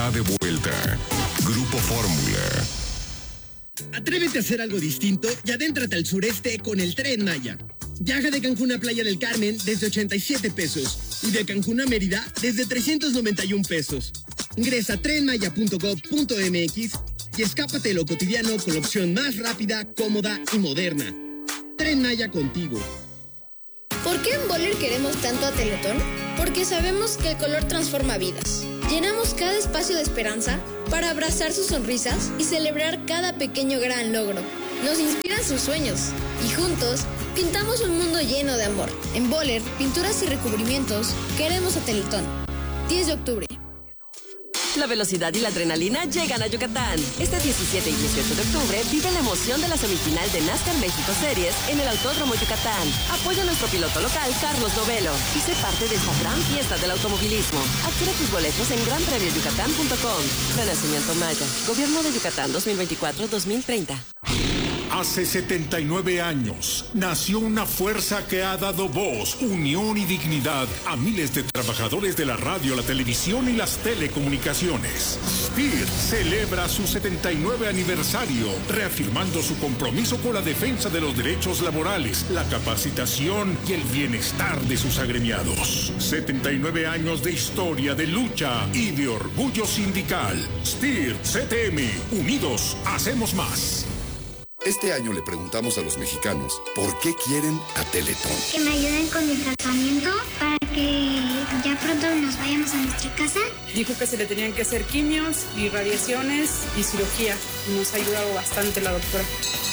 De vuelta. Grupo Fórmula. Atrévete a hacer algo distinto y adéntrate al sureste con el Tren Maya. Viaja de Cancún a Playa del Carmen desde 87 pesos y de Cancún a Mérida desde 391 pesos. Ingresa a trenmaya.gov.mx y escápate de lo cotidiano con la opción más rápida, cómoda y moderna. Tren Maya contigo. ¿Por qué en Boller queremos tanto a Teletón? Porque sabemos que el color transforma vidas. Llenamos cada espacio de esperanza para abrazar sus sonrisas y celebrar cada pequeño gran logro. Nos inspiran sus sueños y juntos pintamos un mundo lleno de amor. En Boller, pinturas y recubrimientos, queremos a Teletón. 10 de octubre. La velocidad y la adrenalina llegan a Yucatán. Este 17 y 18 de octubre vive la emoción de la semifinal de NASCAR México Series en el Autódromo Yucatán. Apoya a nuestro piloto local, Carlos Novelo, y sé parte de esta gran fiesta del automovilismo. Adquiere tus boletos en granpremioyucatán.com. Renacimiento Maya. Gobierno de Yucatán 2024-2030. Hace 79 años nació una fuerza que ha dado voz, unión y dignidad a miles de trabajadores de la radio, la televisión y las telecomunicaciones. SPIR celebra su 79 aniversario, reafirmando su compromiso con la defensa de los derechos laborales, la capacitación y el bienestar de sus agremiados. 79 años de historia, de lucha y de orgullo sindical. SPIR, CTM, unidos, hacemos más. Este año le preguntamos a los mexicanos por qué quieren a Teletón. Que me ayuden con el tratamiento para que ya pronto nos vayamos a nuestra casa. Dijo que se le tenían que hacer quimios y radiaciones y cirugía. Nos ha ayudado bastante la doctora.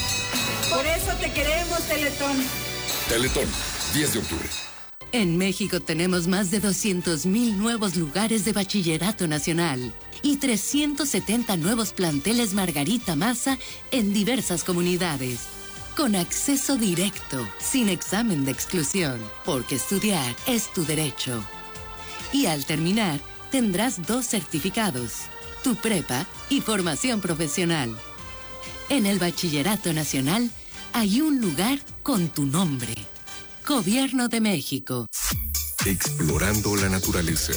Por eso te queremos, Teletón. Teletón, 10 de octubre. En México tenemos más de 200,000 nuevos lugares de bachillerato nacional y 370 nuevos planteles Margarita Maza en diversas comunidades, con acceso directo, sin examen de exclusión, porque estudiar es tu derecho. Y al terminar, tendrás 2 certificados, tu prepa y formación profesional. En el Bachillerato Nacional hay un lugar con tu nombre. Gobierno de México. Explorando la naturaleza.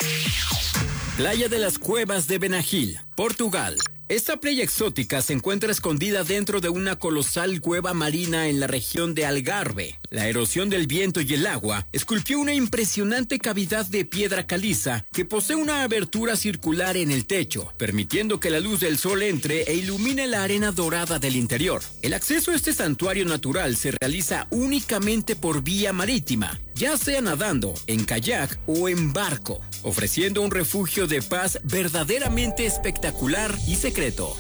Playa de las Cuevas de Benagil, Portugal. Esta playa exótica se encuentra escondida dentro de una colosal cueva marina en la región de Algarve. La erosión del viento y el agua esculpió una impresionante cavidad de piedra caliza que posee una abertura circular en el techo, permitiendo que la luz del sol entre e ilumine la arena dorada del interior. El acceso a este santuario natural se realiza únicamente por vía marítima, ya sea nadando, en kayak o en barco, ofreciendo un refugio de paz verdaderamente espectacular y secreto.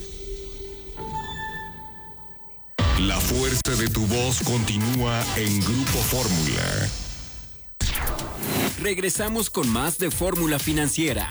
La fuerza de tu voz continúa en Grupo Fórmula. Regresamos con más de Fórmula Financiera.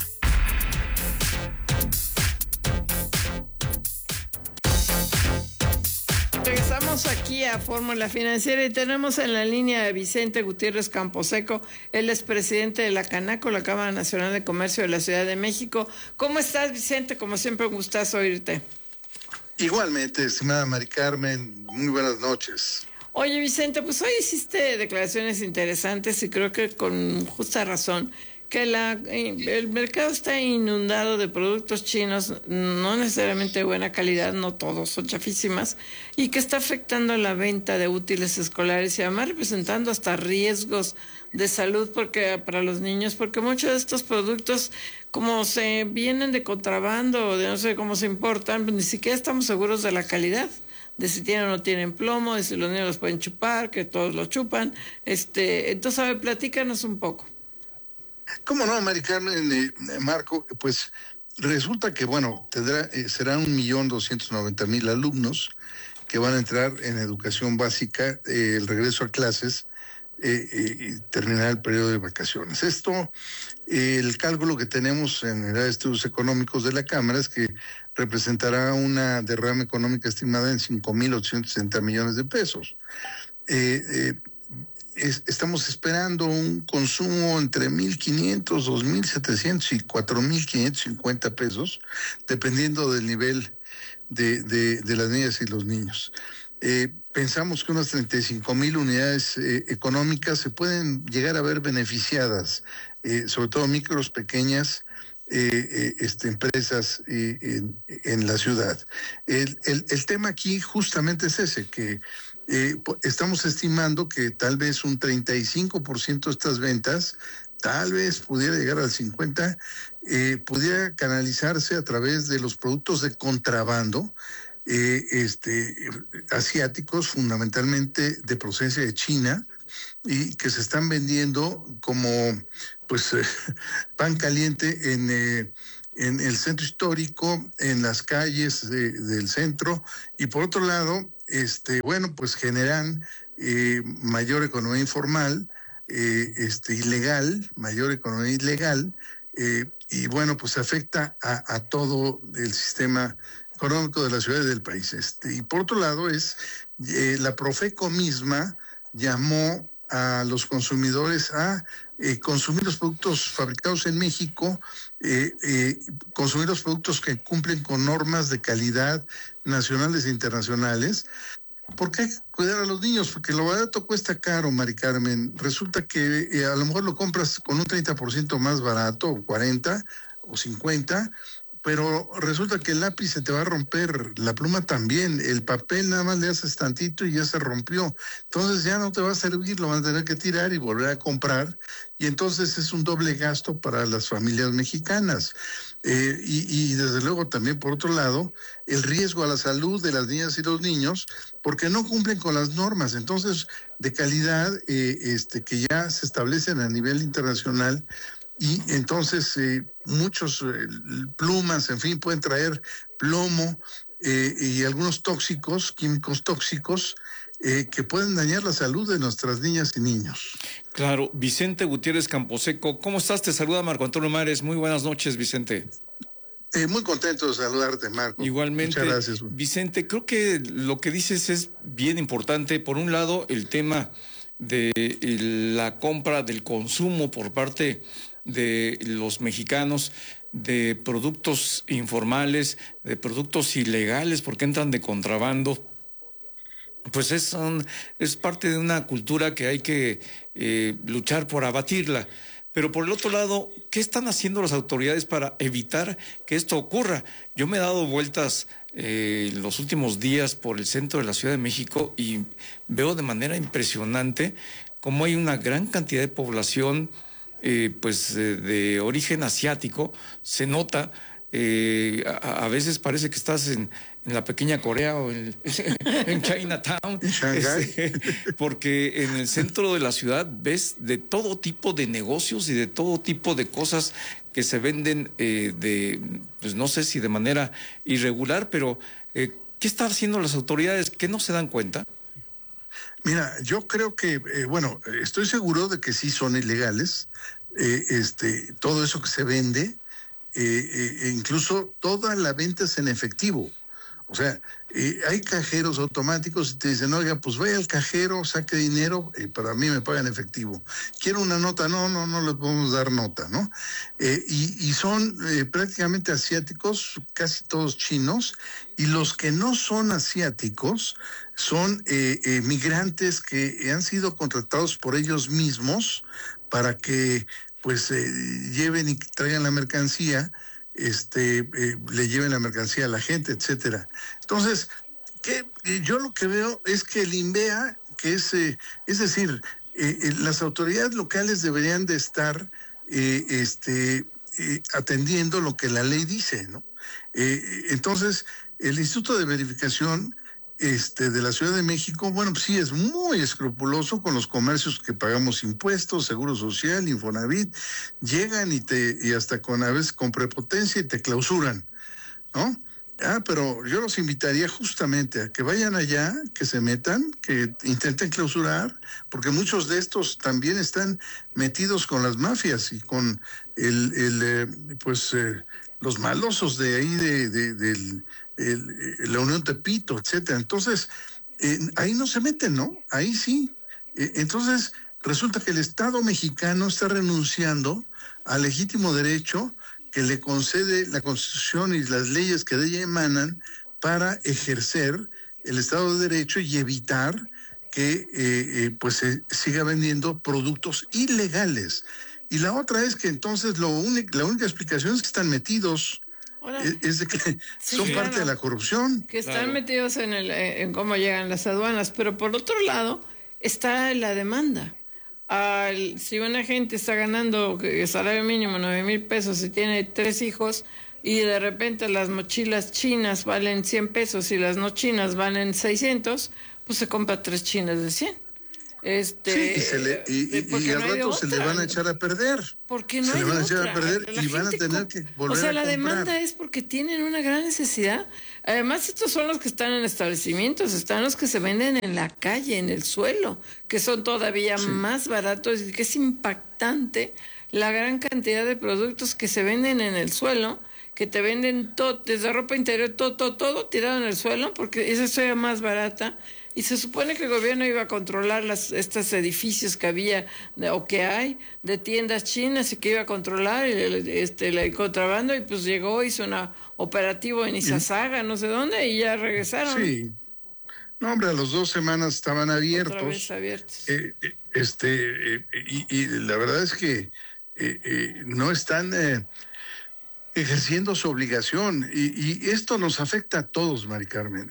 Regresamos aquí a Fórmula Financiera y tenemos en la línea a Vicente Gutiérrez Camposeco. Él es presidente de la Canaco, la Cámara Nacional de Comercio de la Ciudad de México. ¿Cómo estás, Vicente? Como siempre, un gustazo oírte. Igualmente, estimada Mari Carmen, muy buenas noches. Oye, Vicente, pues hoy hiciste declaraciones interesantes y creo que con justa razón, que el mercado está inundado de productos chinos, no necesariamente de buena calidad, no todos, son chafísimas, y que está afectando la venta de útiles escolares y además representando hasta riesgos de salud para los niños, porque muchos de estos productos, como se vienen de contrabando o de no sé cómo se importan, pues ni siquiera estamos seguros de la calidad, de si tienen o no tienen plomo, de si los niños los pueden chupar, que todos lo chupan. Entonces, a ver, platícanos un poco. ¿Cómo no, Mari Carmen, Marco? Pues resulta que, serán 1.290.000 alumnos que van a entrar en educación básica, el regreso a clases, y terminar el periodo de vacaciones. Esto, el cálculo que tenemos en el área de estudios económicos de la Cámara es que representará una derrama económica estimada en 5.860 millones de pesos. Estamos esperando un consumo entre 1.500, 2.700 y 4.550 pesos, dependiendo del nivel de las niñas y los niños. Pensamos que unas 35.000 unidades económicas se pueden llegar a ver beneficiadas, sobre todo micros, pequeñas empresas en la ciudad. El tema aquí justamente es ese, que estamos estimando que tal vez un 35% de estas ventas, tal vez pudiera llegar al 50%, pudiera canalizarse a través de los productos de contrabando asiáticos, fundamentalmente de procedencia de China, y que se están vendiendo como pan caliente en el centro histórico, en las calles del centro, y por otro lado, generan mayor economía informal, ilegal, mayor economía ilegal, y bueno, pues afecta a todo el sistema económico de la ciudad y del país. Y por otro lado la Profeco misma llamó a los consumidores a consumir los productos fabricados en México, consumir los productos que cumplen con normas de calidad nacionales e internacionales. ¿Por qué cuidar a los niños? Porque lo barato cuesta caro, Mari Carmen. Resulta que a lo mejor lo compras con un 30% más barato, o 40 o 50%, pero resulta que el lápiz se te va a romper, la pluma también, el papel nada más le haces tantito y ya se rompió. Entonces ya no te va a servir, lo van a tener que tirar y volver a comprar, y entonces es un doble gasto para las familias mexicanas. Y desde luego también, por otro lado, el riesgo a la salud de las niñas y los niños, porque no cumplen con las normas, entonces, de calidad que ya se establecen a nivel internacional. Y entonces muchos plumas, en fin, pueden traer plomo y algunos químicos tóxicos que pueden dañar la salud de nuestras niñas y niños. Claro. Vicente Gutiérrez Camposeco, ¿cómo estás? Te saluda Marco Antonio Mares. Muy buenas noches, Vicente. Muy contento de saludarte, Marco. Igualmente. Muchas gracias. Vicente, creo que lo que dices es bien importante. Por un lado, el tema de la compra, del consumo por parte de los mexicanos de productos informales, de productos ilegales, porque entran de contrabando. Pues es parte de una cultura que hay que luchar por abatirla. Pero por el otro lado, ¿qué están haciendo las autoridades para evitar que esto ocurra? Yo me he dado vueltas los últimos días por el centro de la Ciudad de México y veo de manera impresionante cómo hay una gran cantidad de población de origen asiático. Se nota, a veces parece que estás en la pequeña Corea o en Chinatown, porque en el centro de la ciudad ves de todo tipo de negocios y de todo tipo de cosas que se venden no sé si de manera irregular, pero ¿qué están haciendo las autoridades? ¿Qué no se dan cuenta? Mira, yo creo que, estoy seguro de que sí son ilegales, todo eso que se vende, incluso toda la venta es en efectivo. O sea, hay cajeros automáticos y te dicen, oiga, pues vaya al cajero, saque dinero, pero a mí me pagan efectivo. ¿Quiero una nota? No les podemos dar nota, ¿no? Y son prácticamente asiáticos, casi todos chinos, y los que no son asiáticos son migrantes que han sido contratados por ellos mismos para que lleven y traigan la mercancía, le lleven la mercancía a la gente, etcétera. Entonces, yo lo que veo es que el INVEA, que es decir, las autoridades locales deberían de estar atendiendo lo que la ley dice, ¿no? Entonces, el Instituto de Verificación de la Ciudad de México, pues sí es muy escrupuloso con los comercios que pagamos impuestos, Seguro Social, Infonavit, llegan y hasta a veces con prepotencia y te clausuran, ¿no? Pero yo los invitaría justamente a que vayan allá, que se metan, que intenten clausurar, porque muchos de estos también están metidos con las mafias y con los malosos de ahí de la Unión Tepito, etcétera. Entonces, ahí no se meten, ¿no? Ahí sí. Entonces, resulta que el Estado mexicano está renunciando al legítimo derecho que le concede la Constitución y las leyes que de ella emanan para ejercer el Estado de Derecho y evitar que se siga vendiendo productos ilegales. Y la otra es que entonces la única explicación es que están metidos. Ahora, es de que son parte de la corrupción. Que están metidos en cómo llegan las aduanas, pero por otro lado está la demanda. Si una gente está ganando salario mínimo 9,000 pesos y tiene 3 hijos y de repente las mochilas chinas valen 100 pesos y las no chinas valen 600, pues se compra 3 chinas de 100. Y al rato se le van a echar a perder. Porque no se hay le van a echar otra. a perder y van a tener que volver a comprar. O sea, la demanda es porque tienen una gran necesidad. Además, estos son los que están en establecimientos, están los que se venden en la calle, en el suelo, que son todavía más baratos y que es impactante la gran cantidad de productos que se venden en el suelo, que te venden todo, desde ropa interior, todo tirado en el suelo, porque esa es más barata. Y se supone que el gobierno iba a controlar estos edificios que había o que hay de tiendas chinas y que iba a controlar el contrabando, y pues llegó, hizo un operativo en Izazaga, no sé dónde, y ya regresaron. Sí. No, hombre, a las 2 semanas estaban abiertos. Otra vez abiertos. Y la verdad es que no están ejerciendo su obligación, y esto nos afecta a todos, Mari Carmen.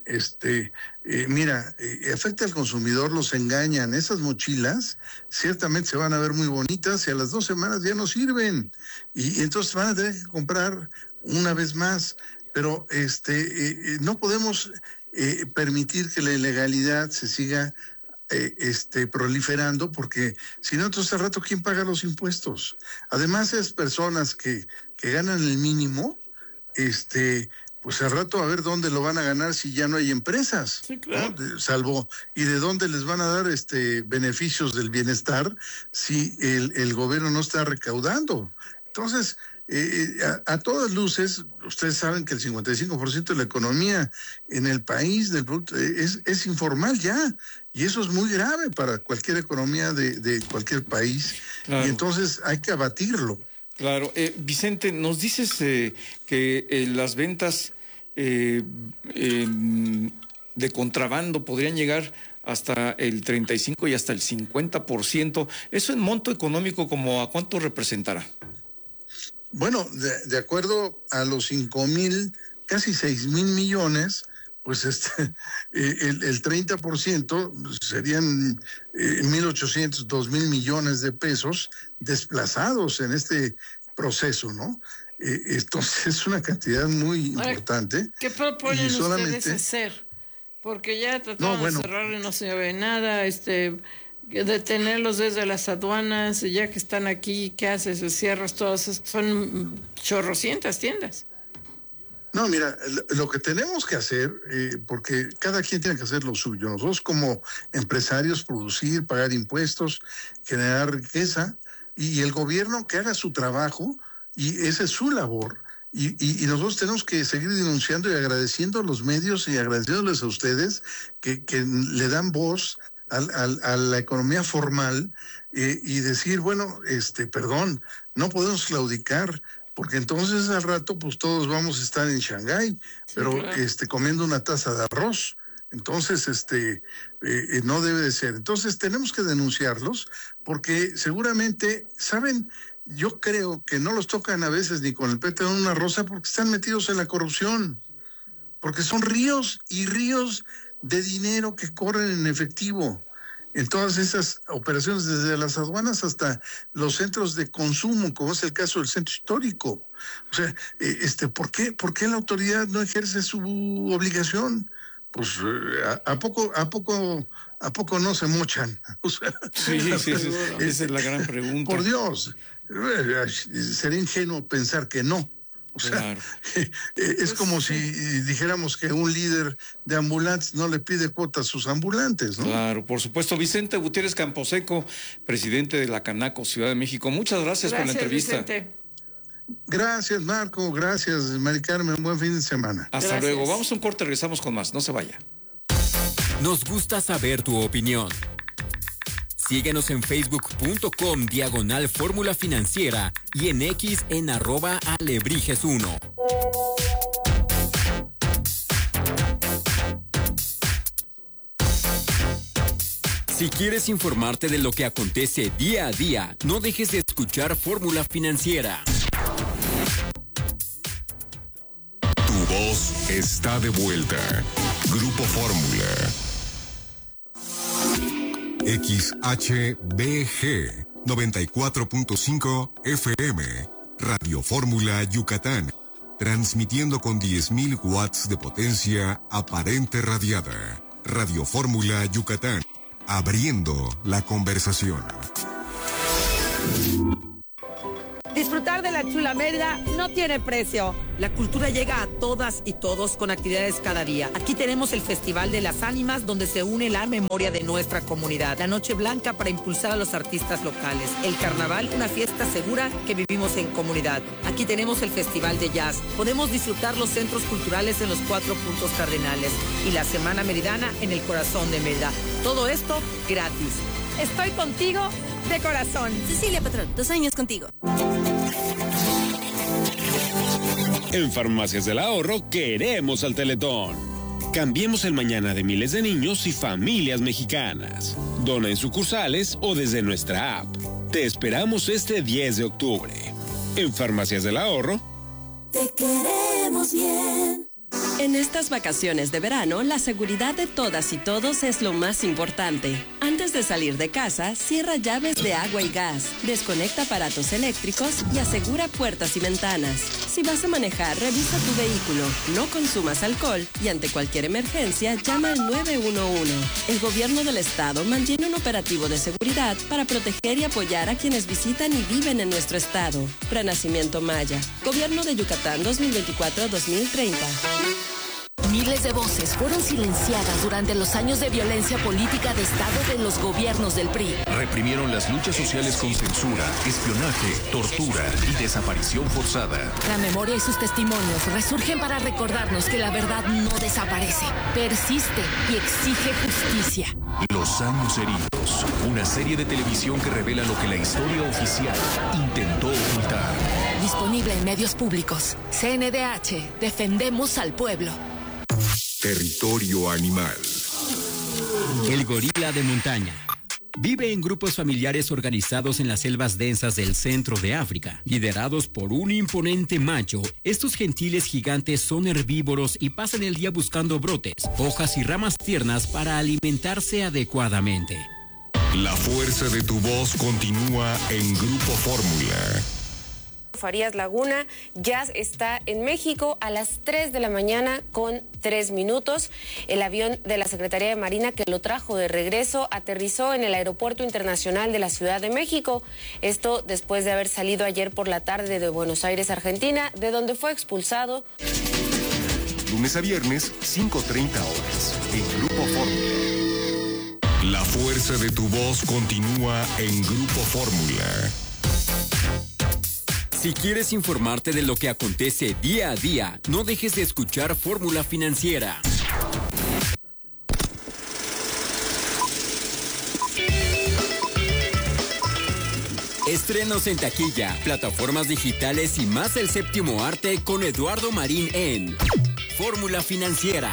Afecta al consumidor, los engañan. Esas mochilas ciertamente se van a ver muy bonitas y a las 2 semanas ya no sirven, y entonces van a tener que comprar una vez más. Pero no podemos permitir que la ilegalidad se siga proliferando, porque si no, entonces al rato, ¿quién paga los impuestos? Además, esas personas que ganan el mínimo, pues al rato a ver dónde lo van a ganar si ya no hay empresas. Sí, claro. ¿No? Salvo, y de dónde les van a dar beneficios del bienestar si el gobierno no está recaudando. Entonces, a todas luces, ustedes saben que el 55% de la economía en el país del producto es informal ya, y eso es muy grave para cualquier economía de cualquier país. Claro. Y entonces hay que abatirlo. Claro. Vicente, nos dices que las ventas de contrabando podrían llegar hasta el 35 y hasta el 50%. ¿Eso en monto económico como a cuánto representará? Bueno, de acuerdo a los 5,000, casi 6,000 millones, pues el 30% serían 1,800, 2,000 millones de pesos desplazados en este proceso, ¿no? Entonces es una cantidad muy importante. ¿Qué proponen ustedes hacer? Porque ya trataron de cerrar y no se ve nada, detenerlos desde las aduanas, y ya que están aquí, ¿qué haces? Cierras todas, son chorrocientas tiendas. No, mira, lo que tenemos que hacer, porque cada quien tiene que hacer lo suyo. Nosotros como empresarios producir, pagar impuestos, generar riqueza, y el gobierno que haga su trabajo, y esa es su labor. Y nosotros tenemos que seguir denunciando y agradeciendo a los medios y agradeciéndoles a ustedes que le dan voz a la economía formal, y decir, bueno, perdón, no podemos claudicar, porque entonces al rato pues todos vamos a estar en Shanghái, pero claro, comiendo una taza de arroz. Entonces no debe de ser. Entonces tenemos que denunciarlos, porque seguramente, ¿saben? Yo creo que no los tocan a veces ni con el pétalo de una rosa, porque están metidos en la corrupción, porque son ríos y ríos de dinero que corren en efectivo en todas esas operaciones, desde las aduanas hasta los centros de consumo, como es el caso del centro histórico. O sea, ¿por qué la autoridad no ejerce su obligación? Pues ¿a poco no se mochan? O sea, sí, esa es la gran pregunta. Por Dios, sería ingenuo pensar que no. O sea, claro, es como si dijéramos que un líder de ambulantes no le pide cuota a sus ambulantes, ¿no? Claro, por supuesto. Vicente Gutiérrez Camposeco, presidente de la Canaco Ciudad de México. Muchas gracias por la entrevista. Vicente. Gracias, Marco. Gracias, Mari Carmen. Buen fin de semana. Hasta luego. Vamos a un corte, regresamos con más. No se vaya. Nos gusta saber tu opinión. Síguenos en facebook.com/Fórmula Financiera y en X en @Alebrijes1. Si quieres informarte de lo que acontece día a día, no dejes de escuchar Fórmula Financiera. Tu voz está de vuelta. Grupo Fórmula. XHBG 94.5 FM. Radio Fórmula Yucatán. Transmitiendo con 10.000 watts de potencia aparente radiada. Radio Fórmula Yucatán. Abriendo la conversación. Disfrutar de la chula Mérida no tiene precio. La cultura llega a todas y todos con actividades cada día. Aquí tenemos el Festival de las Ánimas, donde se une la memoria de nuestra comunidad. La Noche Blanca para impulsar a los artistas locales. El Carnaval, una fiesta segura que vivimos en comunidad. Aquí tenemos el Festival de Jazz. Podemos disfrutar los centros culturales en los 4 puntos cardinales. Y la Semana Meridana en el corazón de Mérida. Todo esto gratis. Estoy contigo de corazón. Cecilia Patrón, 2 años contigo. En Farmacias del Ahorro queremos al Teletón. Cambiemos el mañana de miles de niños y familias mexicanas. Dona en sucursales o desde nuestra app. Te esperamos este 10 de octubre. En Farmacias del Ahorro. Te queremos bien. En estas vacaciones de verano, la seguridad de todas y todos es lo más importante. Antes de salir de casa, cierra llaves de agua y gas, desconecta aparatos eléctricos y asegura puertas y ventanas. Si vas a manejar, revisa tu vehículo, no consumas alcohol y ante cualquier emergencia, llama al 911. El gobierno del estado mantiene un operativo de seguridad para proteger y apoyar a quienes visitan y viven en nuestro estado. Renacimiento Maya, Gobierno de Yucatán 2024-2030. Miles de voces fueron silenciadas durante los años de violencia política de Estado de los gobiernos del PRI. Reprimieron las luchas sociales con censura, espionaje, tortura y desaparición forzada. La memoria y sus testimonios resurgen para recordarnos que la verdad no desaparece, persiste y exige justicia. Los años heridos, una serie de televisión que revela lo que la historia oficial intentó ocultar. Disponible en medios públicos. CNDH, defendemos al pueblo. Territorio animal. El gorila de montaña. Vive en grupos familiares organizados en las selvas densas del centro de África, liderados por un imponente macho. Estos gentiles gigantes son herbívoros y pasan el día buscando brotes, hojas y ramas tiernas para alimentarse adecuadamente. La fuerza de tu voz continúa en Grupo Fórmula. Farías Laguna ya está en México a las 3 de la mañana con 3 minutos. El avión de la Secretaría de Marina que lo trajo de regreso aterrizó en el Aeropuerto Internacional de la Ciudad de México. Esto después de haber salido ayer por la tarde de Buenos Aires, Argentina, de donde fue expulsado. Lunes a viernes, 5:30 horas, en Grupo Fórmula. La fuerza de tu voz continúa en Grupo Fórmula. Si quieres informarte de lo que acontece día a día, no dejes de escuchar Fórmula Financiera. Estrenos en taquilla, plataformas digitales y más del séptimo arte con Eduardo Marín en Fórmula Financiera.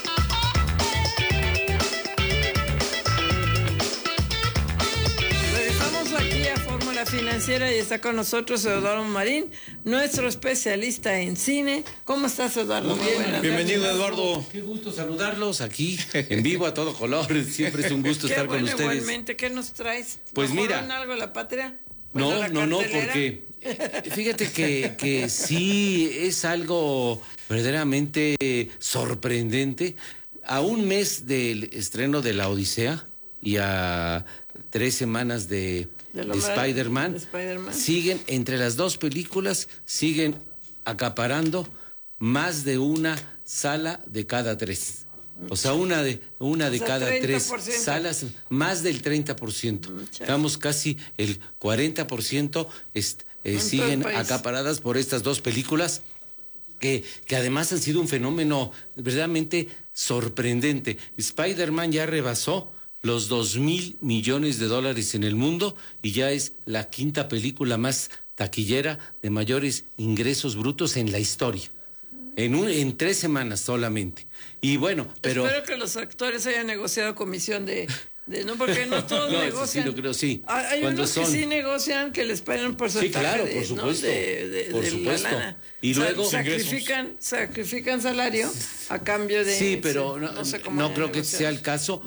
Financiera y está con nosotros Eduardo Marín, nuestro especialista en cine. ¿Cómo estás, Eduardo? Muy bien, bienvenido, Eduardo. Qué gusto saludarlos aquí en vivo a todo color. Siempre es un gusto estar con ustedes. Igualmente, ¿qué nos traes? Pues mira, algo de la patria? No, porque fíjate que sí es algo verdaderamente sorprendente. A un mes del estreno de La Odisea y a 3 semanas de Spider-Man, siguen entre las dos películas, siguen acaparando más de una sala de cada 3. O sea, una de cada 3 salas, más del 30%. Estamos casi el 40% siguen acaparadas por estas dos películas que además han sido un fenómeno verdaderamente sorprendente. Spider-Man ya rebasó los $2,000 millones en el mundo y ya es la 5ª película más taquillera de mayores ingresos brutos en la historia. En 3 semanas solamente. Y bueno, pero... Espero que los actores hayan negociado comisión de No, porque no todos negocian. Sí, lo creo, sí. Hay unos que sí negocian que les pagan por sí, claro, por supuesto. Por supuesto. La lana. Y luego sacrifican salario a cambio de... Sí, pero no creo que sea el caso,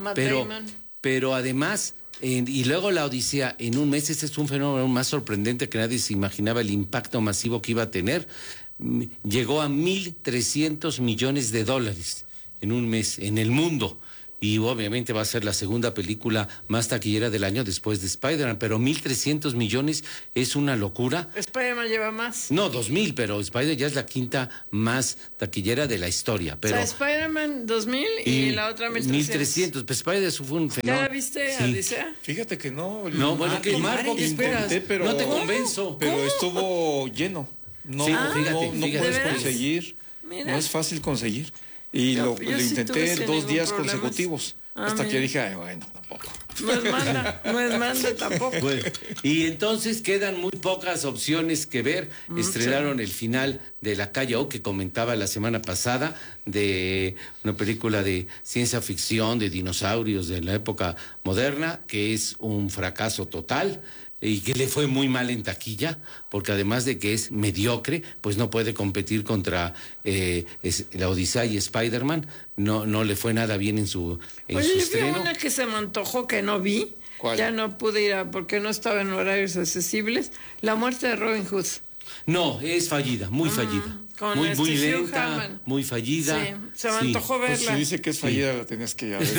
pero además... y luego la Odisea, en un mes, este es un fenómeno más sorprendente que nadie se imaginaba el impacto masivo que iba a tener. Llegó a $1,300 millones en un mes, en el mundo. Y obviamente va a ser la segunda película más taquillera del año después de Spider-Man, pero 1,300 millones es una locura. Spider-Man lleva más. No, 2,000, pero Spider ya es la quinta más taquillera de la historia. Pero, o sea, Spider-Man 2,000 y la otra 1,300. Pues Spider fue un fenómeno. ¿Ya la viste, Odisea? Fíjate que no. No, bueno, que Marco, ¿qué esperas? Pero, no te convenzo. Pero estuvo lleno. No, sí, no puedes conseguir. Mira. No es fácil conseguir. Y lo intenté 2 días consecutivos. Hasta que dije, ay, bueno, tampoco. No es manda tampoco. Bueno, y entonces quedan muy pocas opciones que ver. Estrenaron el final de La Calle O, que comentaba la semana pasada, de una película de ciencia ficción, de dinosaurios de la época moderna, que es un fracaso total. Y que le fue muy mal en taquilla, porque además de que es mediocre, pues no puede competir contra la Odisea y Spider-Man. No le fue nada bien en su estreno. Vi una que se me antojó que no vi. ¿Cuál? Ya no pude ir porque no estaba en horarios accesibles. La muerte de Robin Hood. No, es fallida, muy fallida. Muy lenta, muy fallida. Sí, se me antojó verla. Pues si dice que es fallida, la tenías que ir a ver.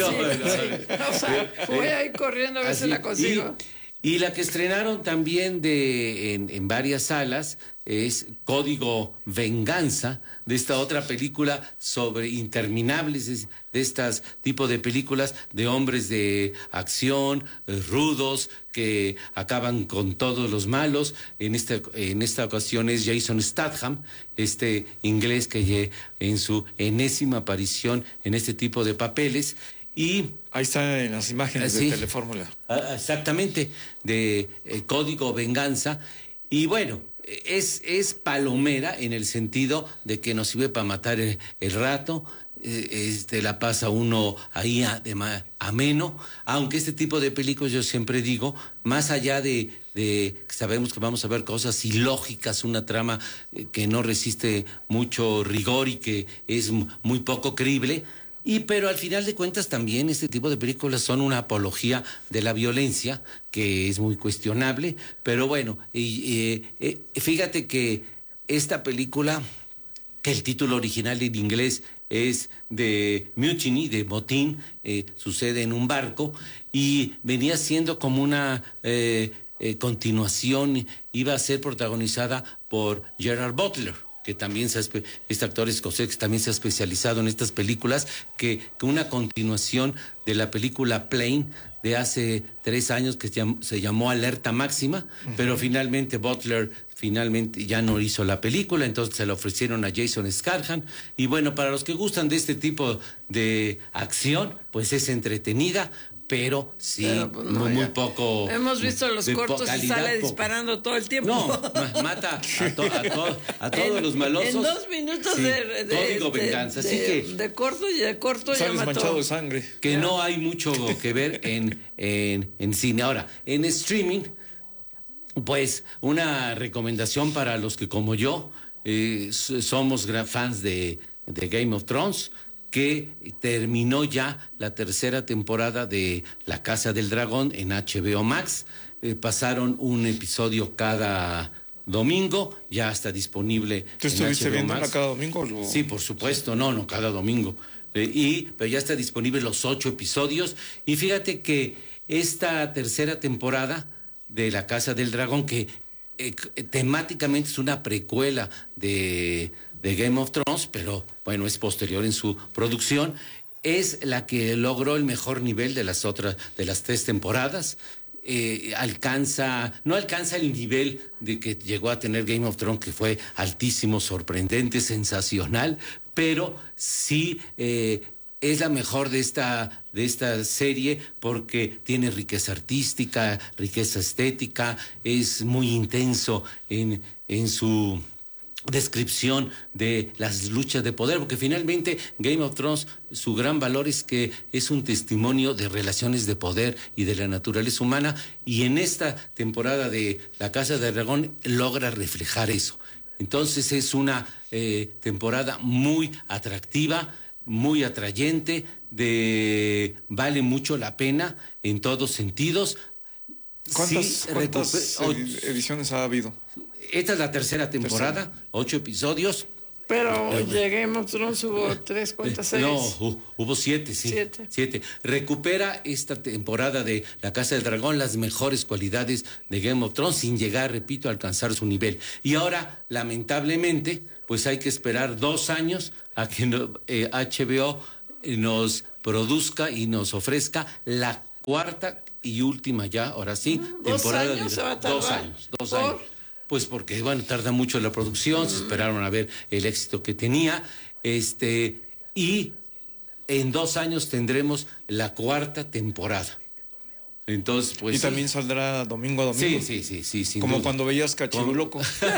O sea, voy a ir corriendo a ver si la consigo. Y la que estrenaron también en varias salas es Código Venganza, de esta otra película sobre interminables, de estas tipo de películas de hombres de acción, rudos, que acaban con todos los malos. En esta ocasión es Jason Statham, este inglés que en su enésima aparición en este tipo de papeles. Y ahí está en las imágenes de Telefórmula. Exactamente, de Código Venganza. Y bueno, es palomera en el sentido de que nos sirve para matar el rato. La pasa uno ahí ameno, aunque este tipo de películas, yo siempre digo, más allá de sabemos que vamos a ver cosas ilógicas, una trama que no resiste mucho rigor y que es muy poco creíble. Pero al final de cuentas también este tipo de películas son una apología de la violencia, que es muy cuestionable, pero bueno, fíjate que esta película, que el título original en inglés es de Mutiny, de motín, sucede en un barco, y venía siendo como una continuación, iba a ser protagonizada por Gerard Butler, que también este actor escocés que también se ha especializado en estas películas, que una continuación de la película Plane de hace 3 años que se llamó Alerta Máxima, pero finalmente Butler ya no hizo la película, entonces se la ofrecieron a Jason Statham, y bueno, para los que gustan de este tipo de acción, pues es entretenida, pero sí, muy poco. Hemos visto los cortos y sale disparando todo el tiempo. No, mata a todos los malosos. En 2 minutos Código Venganza, así que de corto ya sales mató. Manchado de sangre. Que no hay mucho que ver en cine. Ahora, en streaming, pues una recomendación para los que como yo somos fans de Game of Thrones, que terminó ya la 3ª temporada de La Casa del Dragón en HBO Max. Pasaron un episodio cada domingo, ya está disponible. ¿Tú estuviste viéndola cada domingo? Sí, por supuesto, no, cada domingo. Pero ya está disponible los 8 episodios. Y fíjate que esta 3ª temporada de La Casa del Dragón, que temáticamente es una precuela de Game of Thrones, pero bueno, es posterior en su producción, es la que logró el mejor nivel de las 3 temporadas. No alcanza el nivel de que llegó a tener Game of Thrones, que fue altísimo, sorprendente, sensacional, pero sí es la mejor de esta serie porque tiene riqueza artística, riqueza estética, es muy intenso en su descripción de las luchas de poder, porque finalmente Game of Thrones, su gran valor es que es un testimonio de relaciones de poder y de la naturaleza humana, y en esta temporada de La Casa del Dragón logra reflejar eso. Entonces es una temporada muy atractiva, muy atrayente, vale mucho la pena en todos sentidos. ¿Cuántas ediciones ha habido? Esta es la tercera temporada, 8 episodios. Pero lleguemos, Thrones hubo 3, ¿cuántas series? No, hubo 7, sí. 7. Recupera esta temporada de La Casa del Dragón las mejores cualidades de Game of Thrones sin llegar, repito, a alcanzar su nivel. Y ahora, lamentablemente, pues hay que esperar 2 años a que HBO nos produzca y nos ofrezca la cuarta y última ya, ahora sí, temporada de 2 años. 2 años. Pues porque, bueno, tarda mucho la producción, se esperaron a ver el éxito que tenía, y en 2 años tendremos la cuarta temporada. Entonces, pues. ¿Y también saldrá domingo a domingo? Sí. Como duda. Cuando veías Cachiruloco.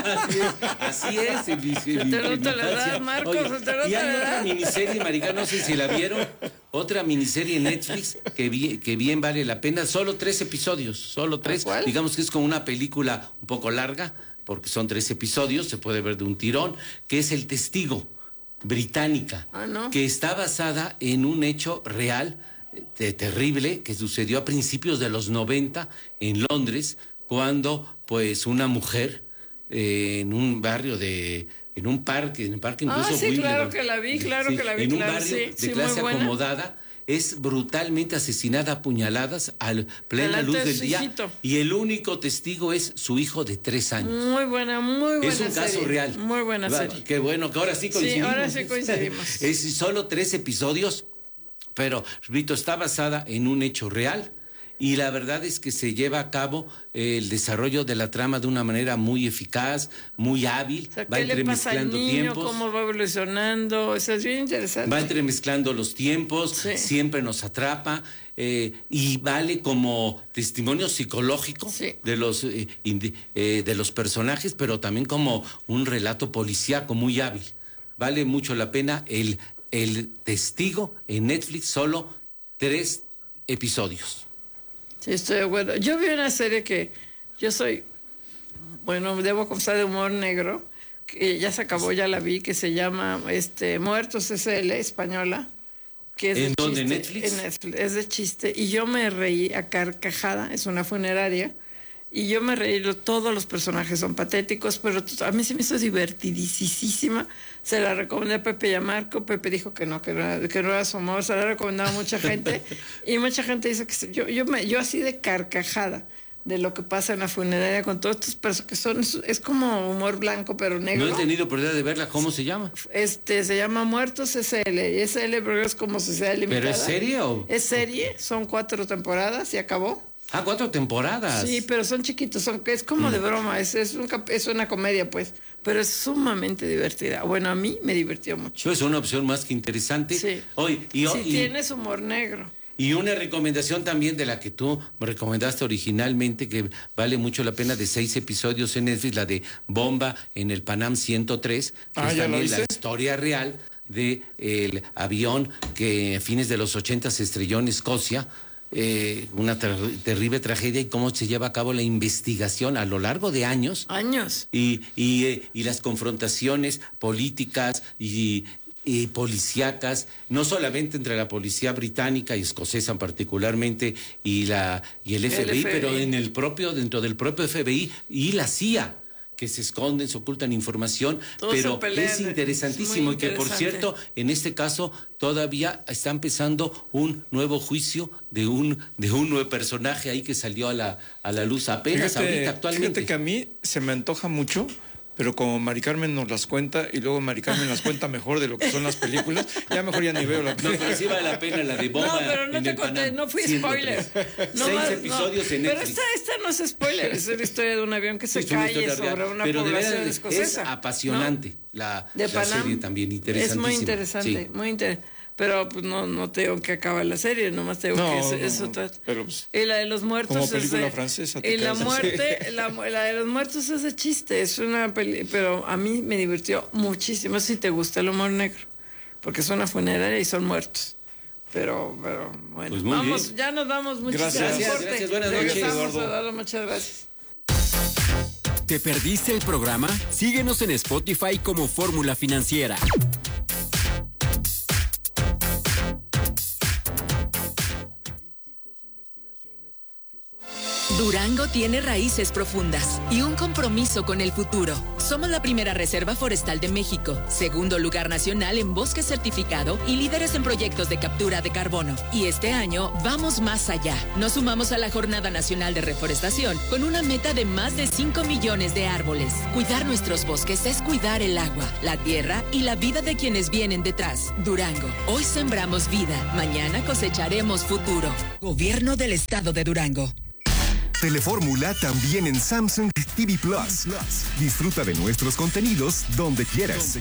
Así es. Te nota la edad, Marcos. Y hay otra miniserie, Marica, no sé si la vieron. Otra miniserie en Netflix que bien vale la pena. Solo 3 episodios. Solo 3. ¿Cuál? Digamos que es como una película un poco larga, porque son 3 episodios, se puede ver de un tirón, que es El Testigo, británica, que está basada en un hecho real, terrible, que sucedió a principios de los 90 en Londres, cuando pues una mujer en un barrio en un parque incluso sí, claro que la vi, en un barrio de clase acomodada, es brutalmente asesinada a puñaladas a plena luz del día, y el único testigo es su hijo de 3 años. Muy buena es un caso real. Muy buena serie. Qué bueno que ahora sí coincidimos. Sí, ahora sí coincidimos. Es solo 3 episodios, pero, repito, está basada en un hecho real, y la verdad es que se lleva a cabo el desarrollo de la trama de una manera muy eficaz, muy hábil. O sea, va entremezclando tiempos. ¿Cómo va evolucionando? Eso es bien interesante. Va entremezclando los tiempos, siempre nos atrapa, y vale como testimonio psicológico de los personajes, pero también como un relato policíaco muy hábil. Vale mucho la pena el Testigo en Netflix, solo 3 episodios. Sí, estoy de acuerdo. Yo vi una serie que yo soy, debo confesar, de humor negro, que ya se acabó, ya la vi, que se llama Muertos S.L., española. Que es ¿En dónde? ¿Netflix? En Netflix, es de chiste. Y yo me reí a carcajada, es una funeraria, y yo me reí, todos los personajes son patéticos, pero a mí se me hizo divertidísima. Se la recomendé a Pepe y a Marco. Pepe dijo que no era su humor. Se la ha recomendado a mucha gente. Y mucha gente dice que yo así de carcajada de lo que pasa en la funeraria con todos estos personajes que es como humor blanco pero negro. No he tenido oportunidad de verla. ¿Cómo se llama? Se llama Muertos S.L. Y S.L. pero es como sociedad limitada. ¿Pero es serie o...? Es serie, son 4 temporadas y acabó. 4 temporadas. Sí, pero son chiquitos, es como de broma, es una comedia, pues, pero es sumamente divertida. Bueno, a mí me divirtió mucho. Es una opción más que interesante. Sí. Tienes humor negro. Y una recomendación también de la que tú me recomendaste originalmente, que vale mucho la pena, de 6 episodios en Netflix, la de Bomba en el Panam 103, que es también la historia real de el avión que a fines de los 80 se estrelló en Escocia. Una terrible tragedia, y cómo se lleva a cabo la investigación a lo largo de años y las confrontaciones políticas y policíacas, no solamente entre la policía británica y escocesa particularmente y el FBI, pero dentro del propio FBI y la CIA, que se esconden, se ocultan información, pero es interesantísimo, y que, por cierto, en este caso todavía está empezando un nuevo juicio de un nuevo personaje ahí que salió a la luz apenas ahorita actualmente. Fíjate que a mí se me antoja mucho, pero como Mari Carmen nos las cuenta, y luego Mari Carmen las cuenta mejor de lo que son las películas, ya mejor ya ni veo la película. No, pero sí vale la pena la de Bomba. No, pero no te conté, no fui spoiler. 6 episodios en Netflix. Pero esta no es spoiler, es la historia de un avión que se cae sobre una población escocesa. Es apasionante, ¿no? la serie también, interesantísima. Es muy interesante, sí. muy interesante. Pero pues no te digo que acaba la serie, nomás te digo que eso trata. Pero, pues, y la de los muertos como película francesa. Y la de los muertos es de chiste, es una pero a mí me divirtió muchísimo si te gusta el humor negro, porque es una funeraria y son muertos. Pero bueno, pues vamos, bien. Ya nos vamos. Muchas gracias. Buenas noches, Eduardo. Muchas gracias. ¿Te perdiste el programa? Síguenos en Spotify como Fórmula Financiera. Durango tiene raíces profundas y un compromiso con el futuro. Somos la primera reserva forestal de México, segundo lugar nacional en bosque certificado y líderes en proyectos de captura de carbono. Y este año vamos más allá. Nos sumamos a la Jornada Nacional de Reforestación con una meta de más de 5 millones de árboles. Cuidar nuestros bosques es cuidar el agua, la tierra y la vida de quienes vienen detrás. Durango, hoy sembramos vida, mañana cosecharemos futuro. Gobierno del Estado de Durango. Telefórmula también en Samsung TV Plus. Disfruta de nuestros contenidos donde quieras.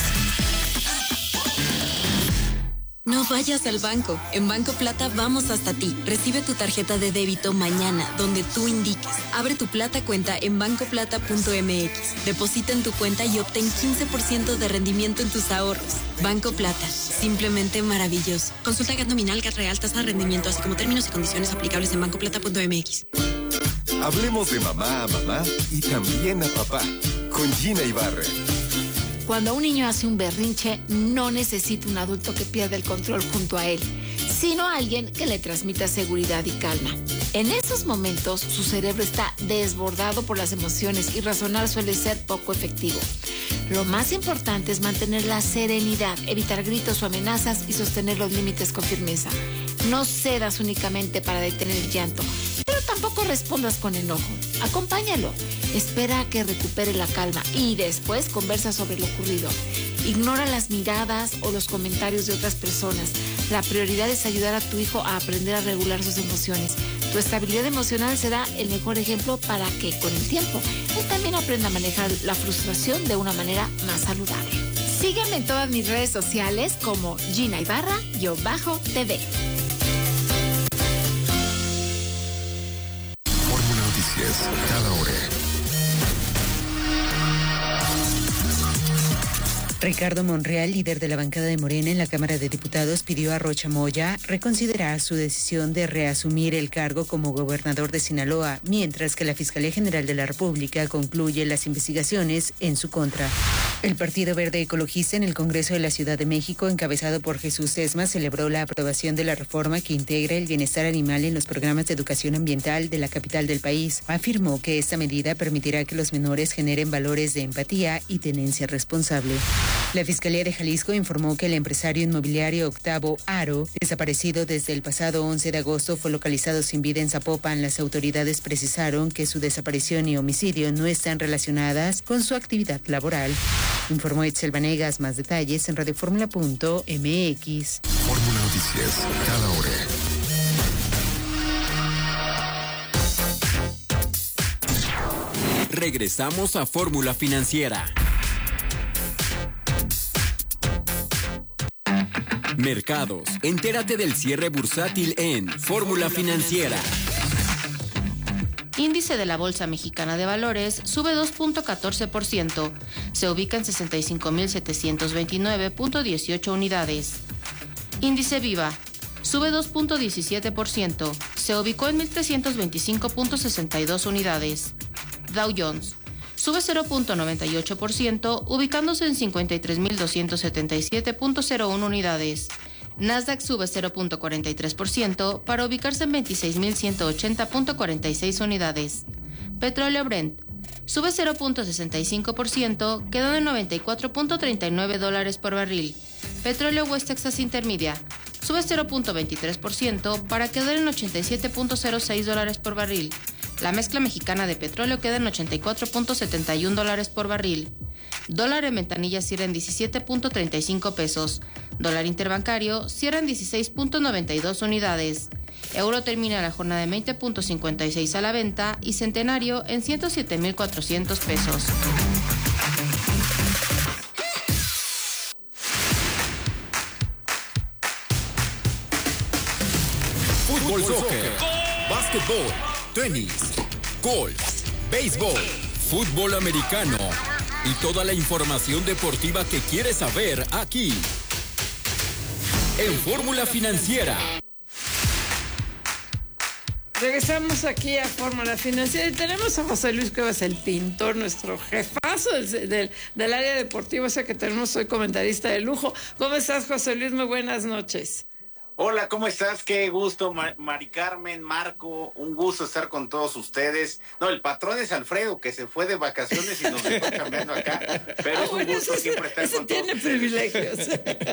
No vayas al banco. En Banco Plata vamos hasta ti. Recibe tu tarjeta de débito mañana, donde tú indiques. Abre tu Plata cuenta en bancoplata.mx. Deposita en tu cuenta y obtén 15% de rendimiento en tus ahorros. Banco Plata. Simplemente maravilloso. Consulta GAT nominal, GAT real, tasa de rendimiento, así como términos y condiciones aplicables en bancoplata.mx. Hablemos de mamá a mamá y también a papá. Con Gina Ibarra. Cuando un niño hace un berrinche, no necesita un adulto que pierda el control junto a él, sino alguien que le transmita seguridad y calma. En esos momentos, su cerebro está desbordado por las emociones y razonar suele ser poco efectivo. Lo más importante es mantener la serenidad, evitar gritos o amenazas y sostener los límites con firmeza. No cedas únicamente para detener el llanto, pero tampoco respondas con enojo. Acompáñalo, espera a que recupere la calma y después conversa sobre lo ocurrido. Ignora las miradas o los comentarios de otras personas. La prioridad es ayudar a tu hijo a aprender a regular sus emociones. Tu estabilidad emocional será el mejor ejemplo para que, con el tiempo, él también aprenda a manejar la frustración de una manera más saludable. Sígueme en todas mis redes sociales como Gina Ibarra-TV. Fórmula Noticias, cada hora. Ricardo Monreal, líder de la bancada de Morena en la Cámara de Diputados, pidió a Rocha Moya reconsiderar su decisión de reasumir el cargo como gobernador de Sinaloa, mientras que la Fiscalía General de la República concluye las investigaciones en su contra. El Partido Verde Ecologista en el Congreso de la Ciudad de México, encabezado por Jesús Esma, celebró la aprobación de la reforma que integra el bienestar animal en los programas de educación ambiental de la capital del país. Afirmó que esta medida permitirá que los menores generen valores de empatía y tenencia responsable. La Fiscalía de Jalisco informó que el empresario inmobiliario Octavo Aro, desaparecido desde el pasado 11 de agosto, fue localizado sin vida en Zapopan. Las autoridades precisaron que su desaparición y homicidio no están relacionadas con su actividad laboral. Informó Itzel Vanegas. Más detalles en radioformula.mx. Fórmula Noticias, cada hora. Regresamos a Fórmula Financiera. Mercados. Entérate del cierre bursátil en Fórmula Financiera. Índice de la Bolsa Mexicana de Valores sube 2.14%. Se ubica en 65.729.18 unidades. Índice Viva sube 2.17%. Se ubicó en 1.325.62 unidades. Dow Jones sube 0.98%, ubicándose en 53.277.01 unidades. Nasdaq sube 0.43% para ubicarse en 26.180.46 unidades. Petróleo Brent sube 0.65%, quedando en $94.39 por barril. Petróleo West Texas Intermedia sube 0.23% para quedar en $87.06 por barril. La mezcla mexicana de petróleo queda en $84.71 por barril. Dólar en ventanilla cierra en 17.35 pesos. Dólar interbancario cierra en 16.92 unidades. Euro termina la jornada en 20.56 a la venta y centenario en 107.400 pesos. fútbol, soccer, básquetbol, tenis, golf, béisbol, fútbol americano y toda la información deportiva que quieres saber aquí en Fórmula Financiera. Regresamos aquí a Fórmula Financiera y tenemos a José Luis Cuevas, el pintor, nuestro jefazo del área deportiva, o sea que tenemos hoy comentarista de lujo. ¿Cómo estás, José Luis? Muy buenas noches. Hola, ¿cómo estás? Qué gusto, Mari Carmen, Marco, un gusto estar con todos ustedes. No, el patrón es Alfredo, que se fue de vacaciones y nos dejó cambiando acá, pero es un gusto siempre estar con todos ustedes. Tiene privilegios.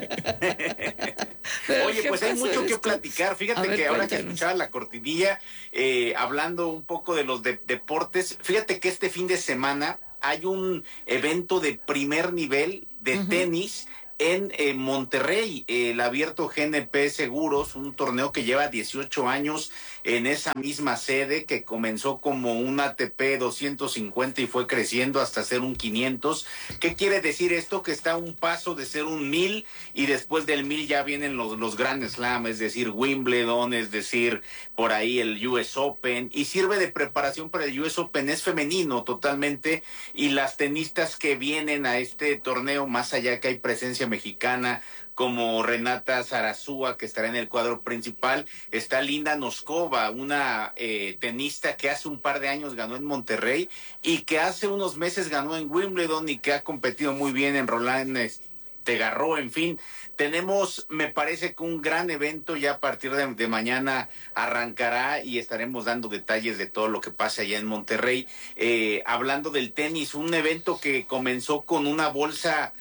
Oye, pues hay mucho que platicar. Fíjate que ahora que escuchaba la cortinilla, hablando un poco de los deportes, fíjate que este fin de semana hay un evento de primer nivel de tenis en Monterrey, el abierto GNP Seguros, un torneo que lleva 18 años en esa misma sede, que comenzó como un ATP 250 y fue creciendo hasta ser un 500. ¿Qué quiere decir esto? Que está a un paso de ser un 1000 y después del 1000 ya vienen los Grand Slam, es decir, Wimbledon, es decir, por ahí el US Open, y sirve de preparación para el US Open. Es femenino totalmente, y las tenistas que vienen a este torneo, más allá que hay presencia mexicana, como Renata Zarazúa, que estará en el cuadro principal, está Linda Noskova, una tenista que hace un par de años ganó en Monterrey y que hace unos meses ganó en Wimbledon y que ha competido muy bien en Roland Garros. En fin, tenemos, me parece que un gran evento. Ya a partir de mañana arrancará y estaremos dando detalles de todo lo que pasa allá en Monterrey. Hablando del tenis, un evento que comenzó con una bolsa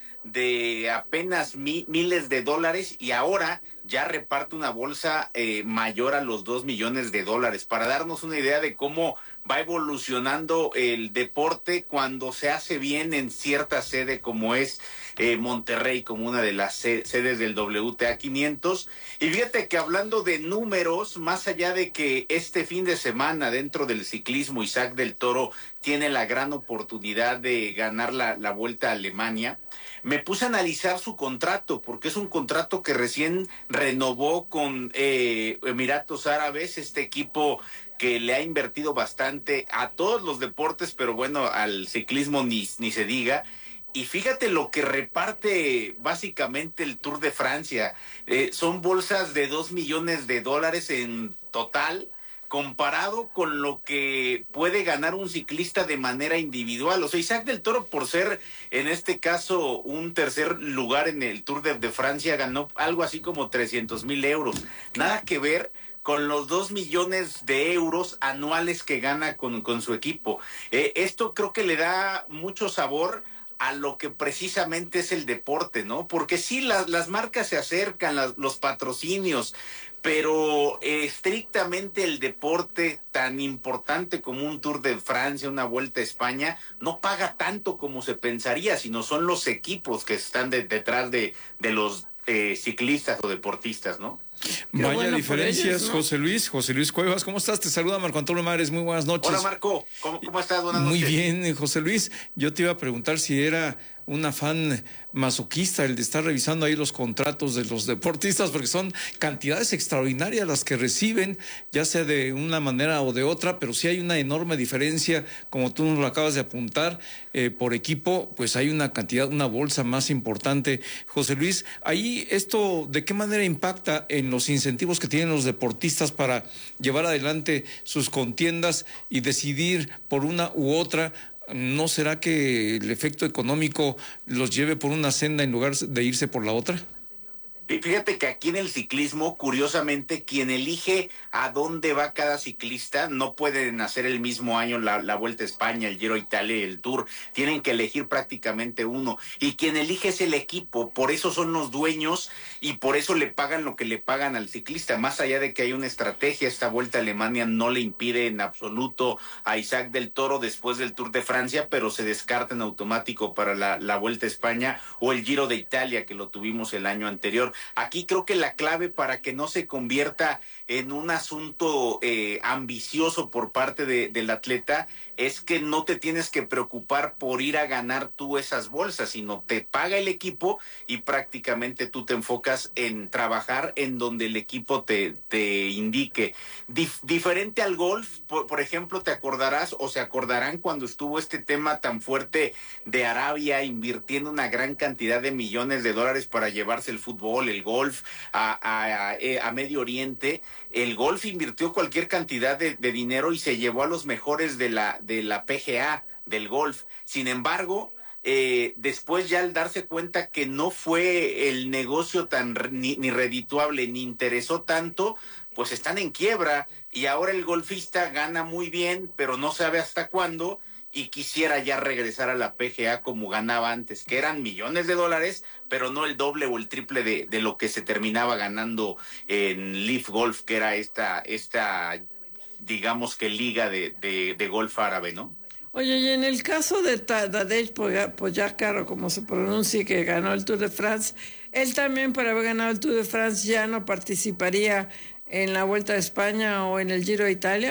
de apenas miles de dólares y ahora ya reparte una bolsa mayor a los 2 millones de dólares, para darnos una idea de cómo va evolucionando el deporte cuando se hace bien en cierta sede como es Monterrey, como una de las sedes del WTA 500. Y fíjate que hablando de números, más allá de que este fin de semana dentro del ciclismo Isaac del Toro tiene la gran oportunidad de ganar la Vuelta a Alemania, me puse a analizar su contrato, porque es un contrato que recién renovó con Emiratos Árabes, este equipo que le ha invertido bastante a todos los deportes, pero bueno, al ciclismo ni se diga. Y fíjate lo que reparte básicamente el Tour de Francia. Son bolsas de 2 millones de dólares en total, comparado con lo que puede ganar un ciclista de manera individual. O sea, Isaac del Toro, por ser en este caso un tercer lugar en el Tour de Francia, ganó algo así como 300,000 euros. Nada que ver con los 2 millones de euros anuales que gana con su equipo. Esto creo que le da mucho sabor a lo que precisamente es el deporte, ¿no? Porque sí, las marcas se acercan, los patrocinios, pero estrictamente el deporte tan importante como un Tour de Francia, una Vuelta a España, no paga tanto como se pensaría, sino son los equipos que están detrás de los ciclistas o deportistas, ¿no? Vaya bueno diferencias, ellos, ¿no? José Luis Cuevas, ¿cómo estás? Te saluda Marco Antonio Mares, muy buenas noches. Hola Marco, ¿cómo estás? Buenas noches. Muy bien, José Luis, yo te iba a preguntar si era un afán masoquista el de estar revisando ahí los contratos de los deportistas, porque son cantidades extraordinarias las que reciben, ya sea de una manera o de otra, pero sí hay una enorme diferencia, como tú nos lo acabas de apuntar, por equipo, pues hay una cantidad, una bolsa más importante. José Luis, ahí esto, ¿de qué manera impacta en los incentivos que tienen los deportistas para llevar adelante sus contiendas y decidir por una u otra? ¿No será que el efecto económico los lleve por una senda en lugar de irse por la otra? Fíjate que aquí en el ciclismo, curiosamente, quien elige a dónde va cada ciclista, no pueden hacer el mismo año la Vuelta a España, el Giro a Italia y el Tour. Tienen que elegir prácticamente uno. Y quien elige es el equipo, por eso son los dueños y por eso le pagan lo que le pagan al ciclista. Más allá de que hay una estrategia, esta Vuelta a Alemania no le impide en absoluto a Isaac del Toro después del Tour de Francia, pero se descarta en automático para la Vuelta a España o el Giro de Italia, que lo tuvimos el año anterior. Aquí creo que la clave para que no se convierta en un asunto ambicioso por parte del atleta es que no te tienes que preocupar por ir a ganar tú esas bolsas, sino te paga el equipo y prácticamente tú te enfocas en trabajar en donde el equipo te indique. Diferente al golf, por ejemplo, te acordarás o se acordarán cuando estuvo este tema tan fuerte de Arabia invirtiendo una gran cantidad de millones de dólares para llevarse el fútbol, el golf a Medio Oriente. El golf invirtió cualquier cantidad de dinero y se llevó a los mejores de la PGA, del golf. Sin embargo, después ya al darse cuenta que no fue el negocio ni redituable, ni interesó tanto, pues están en quiebra y ahora el golfista gana muy bien, pero no sabe hasta cuándo y quisiera ya regresar a la PGA como ganaba antes, que eran millones de dólares, pero no el doble o el triple de lo que se terminaba ganando en Leaf Golf, que era esta digamos que liga de golf árabe, ¿no? Oye, y en el caso de Tadej Pogačar, o como se pronuncia, que ganó el Tour de France, él también, para haber ganado el Tour de France, ya no participaría en la Vuelta a España o en el Giro de Italia.